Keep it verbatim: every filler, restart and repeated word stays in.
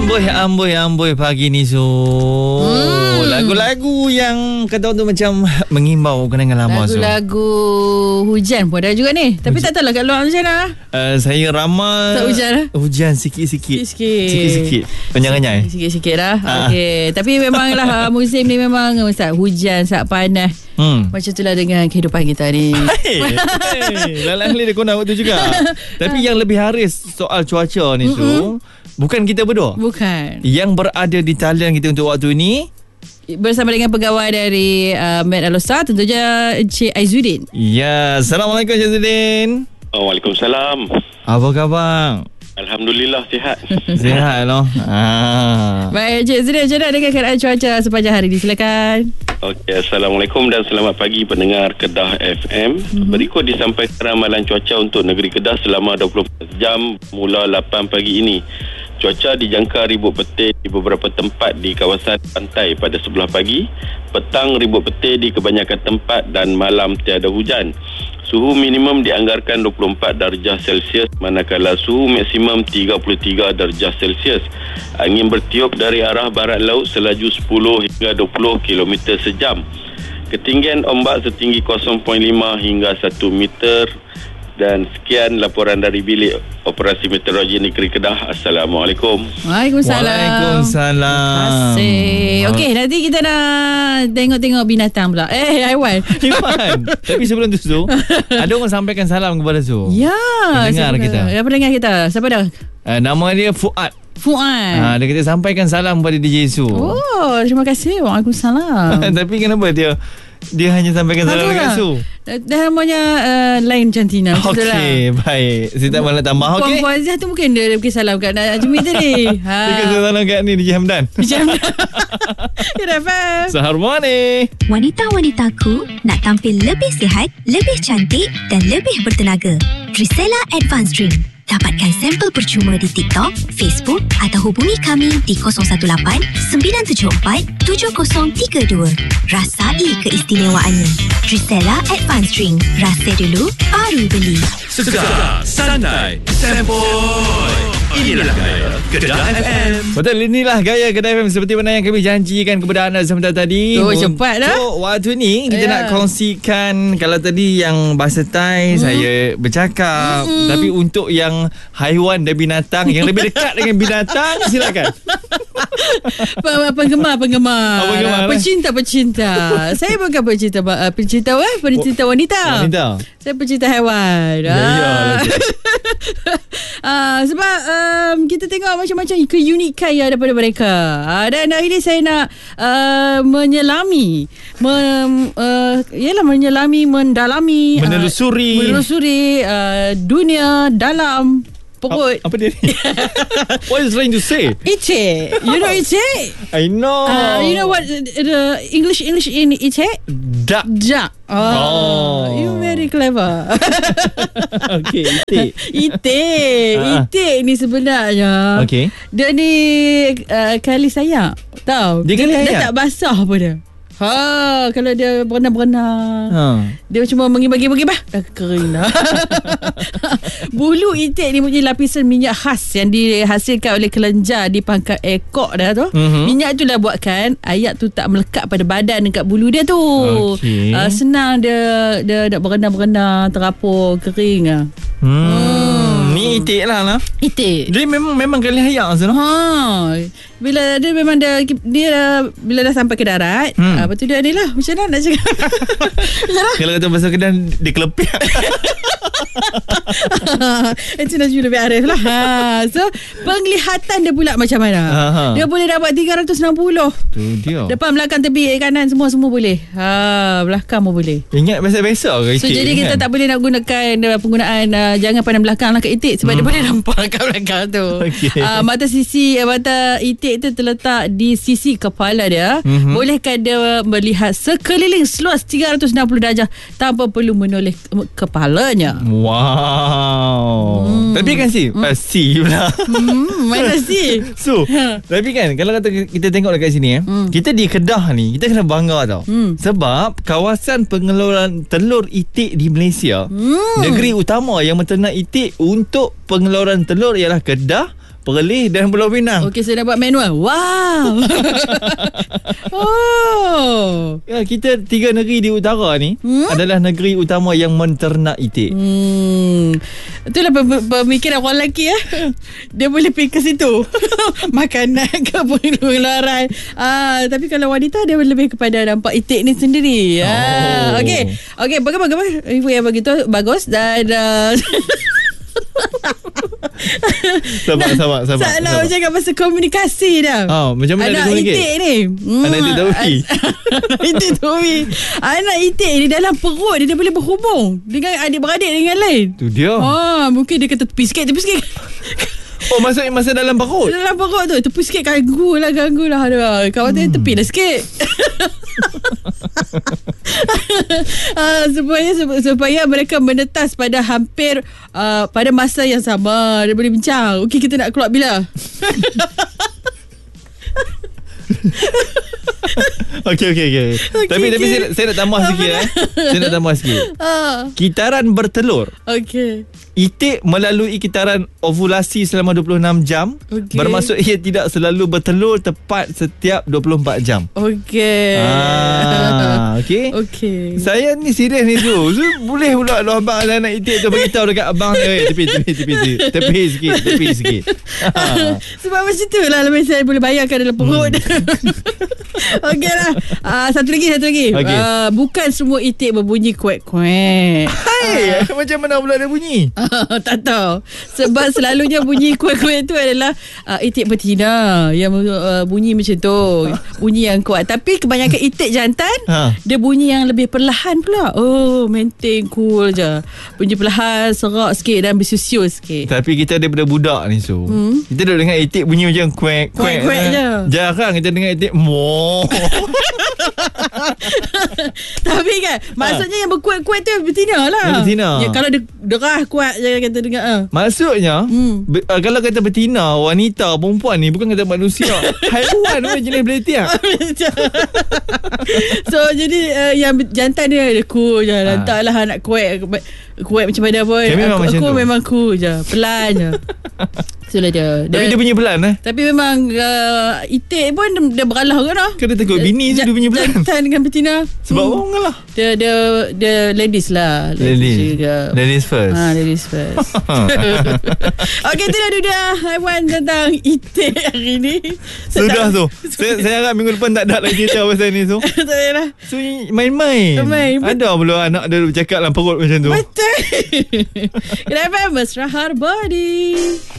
Amboi, amboi, amboi pagi ni Su. Hmm. Lagu-lagu yang kata orang tu macam mengimbau kenangan lama Su. Lagu-lagu hujan pun ada juga ni. Tapi hujan. Tak tahulah kat luar macam mana. Uh, saya ramal tak hujan lah. Hujan sikit-sikit. Sikit-sikit. Sikit-sikit. Penyang-penyang. Sikit-sikit lah. Uh. Okey. Tapi memanglah musim ni memang saat hujan, saat panas. Hmm. Macam itulah dengan kehidupan kita ni. Hey, hey, Lalang-lalang dia kena waktu juga. Tapi yang lebih haris soal cuaca ni Su, bukan kita berdua. Bukan. Yang berada di talian kita untuk waktu ni bersama dengan pegawai dari uh, Met Alosa, tentunya Encik Aizuddin. Ya, Assalamualaikum Encik Aizuddin. Oh, Waalaikumsalam. Apa khabar? Alhamdulillah sihat. Sihat loh. Ah. Baik Encik Aizuddin, macam mana dengan keadaan cuaca sepanjang hari ni? Silakan. Okey, Assalamualaikum dan selamat pagi pendengar Kedah F M. Mm-hmm. Berikut disampaikan ramalan cuaca untuk negeri Kedah selama dua puluh empat jam mula lapan pagi ini. Cuaca dijangka ribut petir di beberapa tempat di kawasan pantai pada sebelah pagi, petang ribut petir di kebanyakan tempat dan malam tiada hujan. Suhu minimum dianggarkan dua puluh empat darjah Celsius manakala suhu maksimum tiga puluh tiga darjah Celsius. Angin bertiup dari arah barat laut selaju sepuluh hingga dua puluh kilometer sejam. Ketinggian ombak setinggi kosong perpuluhan lima hingga satu meter. Dan sekian laporan dari Bilik Operasi Meteorologi Negeri Kedah. Assalamualaikum. Waalaikumsalam. Waalaikumsalam. Terima kasih. Okey, nanti kita nak tengok-tengok binatang pula. Eh, haiwan. Haiwan. Tapi sebelum tu Su, ada orang sampaikan salam kepada Su. Ya. Pendengar kita. Ya, pendengar kita. Siapa dah? Uh, nama dia Fuad. Fuad. Ha, dia kata sampaikan salam kepada D J Su. Oh, terima kasih. Waalaikumsalam. Tapi kenapa dia dia hanya sampaikan salam dekat Su? Dah namanya uh, lain cantina. Okey, baik. Saya tak mahu nak tambah. Okey. Puan-puan Zah tu mungkin dia bagi salam kat Ajmi tadi. Ha. Dia kata salam kat ni D J Hamdan. D J Hamdan. Ya dah. Saharmani. Wanita-wanitaku nak tampil lebih sihat, lebih cantik dan lebih bertenaga. Trisella Advanced Drink. Dapatkan sampel percuma di TikTok, Facebook atau hubungi kami di kosong satu lapan sembilan tujuh empat tujuh kosong tiga dua. Rasai keistimewaannya. Trisella Advanced Drink. Rasa dulu, baru beli. Segar, santai, sempoi. Inilah gaya Kedah F M. Betul, inilah gaya Kedah F M seperti mana yang kami janjikan kepada anda sebentar tadi. Oh, cepat dah. So, waktu ni kita yeah. nak kongsikan. Kalau tadi yang bahasa Thai, hmm. saya bercakap. Hmm. Tapi untuk yang haiwan dan binatang, yang lebih dekat dengan binatang, silakan. Penggemar, penggemar. Oh, penggemar pecinta, pecinta. Saya bukan pecinta, pecinta apa? Pecinta wanita. Wanita. Saya pecinta haiwan. Ya, ya. Ah, sebab um, kita tengok macam-macam keunikan yang daripada mereka. Ah, dan hari ini saya nak uh, menyelami, mem, uh, yalah menyelami, mendalami, menelusuri, uh, menelusuri uh, dunia dalam perut. Apa dia ni? What is trying to say? Itik. You know itik? I know. Uh, you know what the English English in itik? Duck. Duck. Oh, oh. You very clever. Okay, itik. Itik. Ah. Itik ni sebenarnya. Okay. Dia ni uh, kali sayang. Tahu? Dia kali dia, sayang? Dia tak basah apa dia. Ha, kalau dia berenang-berenang, ha. dia cuma mengibah-ibah bah, dah kering dah. Bulu itik ni punya lapisan minyak khas yang dihasilkan oleh kelenjar di pangkal ekor dia tu. Mm-hmm. Minyak tu lah buatkan ayak tu tak melekat pada badan dekat bulu dia tu. Okay. Uh, senang dia dia nak berenang-berenang, terapur, kering ah. Hmm. hmm. Ni itik lah lah. Itik. Dia memang memang kali hayat sana. Ha. Bila dia memang dia, dia bila dah sampai ke darat, hmm. uh, lepas tu dia ni lah. Macam mana nak cakap? Kalau kata bahasa Kedah, dia kelepiak. Itu dah lebih arif lah. Ha. So, penglihatan dia pula macam mana? Aha. Dia boleh dapat tiga ratus enam puluh. Tu dia. Depan, belakang, tepi, kanan, semua-semua boleh. Ha, belakang pun boleh. Ingat biasa-biasa ke itik? So, jadi kita kan? tak boleh nak gunakan penggunaan uh, jangan pandang belakang lah ke itik. Sebab hmm. dia boleh nampak kat belakang tu. Okay. Uh, mata sisi, uh, mata itik itu terletak di sisi kepala dia. Mm-hmm. Bolehkah dia melihat sekeliling seluas tiga ratus enam puluh darjah tanpa perlu menoleh kepalanya? Wow. Hmm. Tapi kan si, hmm. si pula. Hmm, mana si? So, tapi kan kalau kata kita tengok dekat sini eh, hmm. kita di Kedah ni, kita kena bangga tau. Hmm. Sebab kawasan pengeluaran telur itik di Malaysia, hmm. negeri utama yang menternak itik untuk pengeluaran telur ialah Kedah, Perlis dan Pulau Pinang. Okey, saya dah buat manual. Wow. Oh. Ya, kita tiga negeri di utara ni hmm? adalah negeri utama yang menternak itik. Hmm. Itulah pemikiran orang lelaki ya. Dia boleh pergi ke situ. Makanan ke pengeluaran. Ah, tapi kalau wanita dia lebih kepada nampak itik ni sendiri. Ah, oh. okey. Okey, bagaimana info yang begitu bagus dan uh, Sabar, sabar, sabar. Tak nak cakap pasal komunikasi dah. Oh, macam mana anak nak komunikasi? itik ni. Hmm, anak itik Tawi. Anak itik Tawi. Anak itik ni dalam perut dia, dia boleh berhubung dengan adik-beradik dengan lain. Tu dia. Ha, mungkin dia kata tepi sikit, tepi sikit. Oh, maksudnya masa dalam perut. Dalam perut tu, tepi sikit, ganggu lah, ganggu lah. Aduh, kawan tu hmm. tepi lah sikit. uh, supaya supaya mereka menetas pada hampir uh, pada masa yang sama. Dia boleh bincang. Okey, kita nak keluar bila? Okey, okey, okey. Tapi okay. tapi saya, saya nak tambah sikit eh. Saya nak tambah sikit. Uh. Kitaran bertelur. Okey. Itik melalui kitaran ovulasi selama dua puluh enam jam. Okay. Bermaksud ia tidak selalu bertelur tepat setiap dua puluh empat jam. Okey. Ah, okey. Okey. Saya ni serius ni tu. So, boleh pula lu abang ada anak itik tu bagi tahu dekat abang dia, eh, tepi tepi tepi tepi. Tepi sikit, tepi sikit. Sebab macam itulah lebih saya boleh bayangkan dalam perut. Hmm. Okeylah. Uh, satu lagi, satu lagi. Okay. Uh, bukan semua itik berbunyi kuek-kuek. Hai, uh. macam mana pula dia bunyi? Tak tahu. Sebab selalunya bunyi kuek-kuek tu adalah uh, itik betina yang uh, bunyi macam tu. Bunyi yang kuat. Tapi kebanyakan itik jantan ha. dia bunyi yang lebih perlahan pula. Oh, maintain cool je. Bunyi perlahan, serak sikit dan bersusiul sikit. Tapi kita daripada budak ni so. Hmm? Kita duduk dengar itik bunyi macam kuek-kuek je. Jarang kita dengar itik mo. Tapi kan maksudnya ha. yang berkuat-kuat tu betina lah. Yang betina. Ya, kalau dia derah kuat je kata dengar. Uh. Maksudnya hmm. be, uh, kalau kata betina, wanita, perempuan ni bukan kata manusia. Haiwan pun jenis beletiak. So jadi uh, yang jantan dia dia cool je. Ha. Entahlah anak kuat kuat macam mana pun. Aku, memang, aku macam memang cool je. Pelan je. Itulah dia. Tapi dia punya pelan eh. Tapi memang uh, itik pun dia beralah kan lah. Kan dia takut bini je dia punya pelan. Jantan dengan betina. Sebab hmm. orang ngalah. Dia dia dia ladies lah. Ladies. Ladies, ladies first. Ha, ladies first. Okey, itulah dunia haiwan tentang itik hari ni. Sudah tu. Saya saya harap minggu depan tak ada lagi cerita pasal ni so. Tak payah. So main-main. Main. Ada pula anak dia bercakap dalam perut macam tu. Betul. Kenapa Mesra Harbadi?